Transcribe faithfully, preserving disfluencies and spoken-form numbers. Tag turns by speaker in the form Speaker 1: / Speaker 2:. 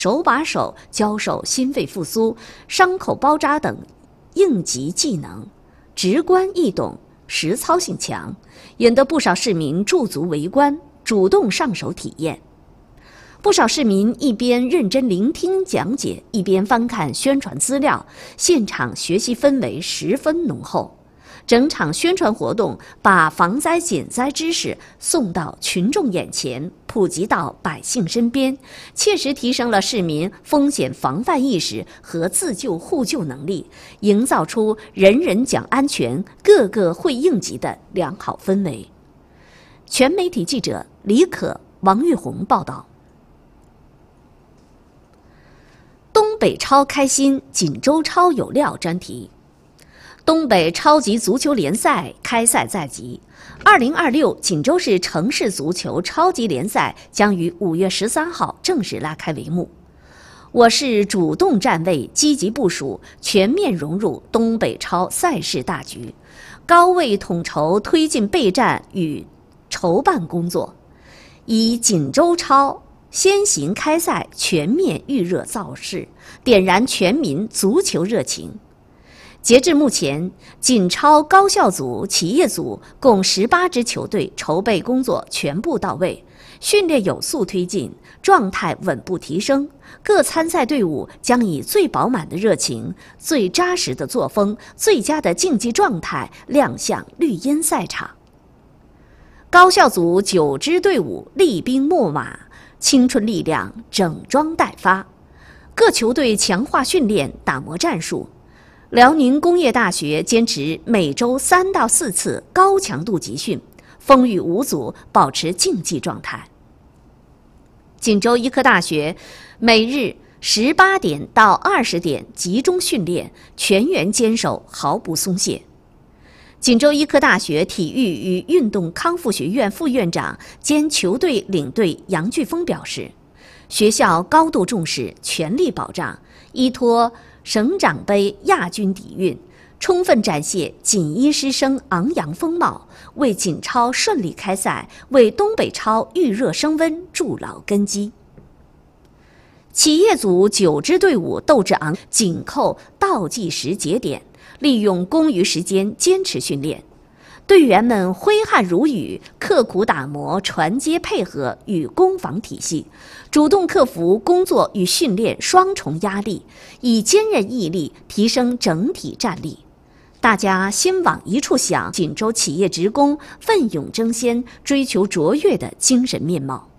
Speaker 1: 手把手教授心肺复苏、伤口包扎等应急技能，直观易懂，实操性强，引得不少市民驻足围观，主动上手体验。不少市民一边认真聆听讲解，一边翻看宣传资料，现场学习氛围十分浓厚。整场宣传活动把防灾减灾知识送到群众眼前，普及到百姓身边，切实提升了市民风险防范意识和自救互救能力，营造出人人讲安全、个个会应急的良好氛围。全媒体记者李可、王玉红报道。东北超开心，锦州超有料专题。东北超级足球联赛开赛在即，二零二六锦州市城市足球超级联赛将于五月十三号正式拉开帷幕。我市主动站位，积极部署，全面融入东北超赛事大局，高位统筹推进备战与筹办工作，以锦州超先行开赛全面预热造势，点燃全民足球热情。截至目前，锦超高校组、企业组共十八支球队筹备工作全部到位，训练有素推进，状态稳步提升。各参赛队伍将以最饱满的热情、最扎实的作风、最佳的竞技状态亮相绿茵赛场。高校组九支队伍厉兵秣马，青春力量整装待发，各球队强化训练，打磨战术。辽宁工业大学坚持每周三到四次高强度集训，风雨无阻，保持竞技状态。锦州医科大学每日十八点到二十点集中训练，全员坚守，毫不松懈。锦州医科大学体育与运动康复学院副院长兼球队领队杨巨峰表示，学校高度重视，全力保障，依托省长杯亚军底蕴，充分展现锦医师生昂扬风貌，为锦超顺利开赛，为东北超预热升温筑牢根基。企业组九支队伍斗志昂，紧扣倒计时节点，利用空余时间坚持训练。队员们挥汗如雨，刻苦打磨传接配合与攻防体系，主动克服工作与训练双重压力，以坚韧毅力提升整体战力。大家心往一处想，锦州企业职工奋勇争先、追求卓越的精神面貌。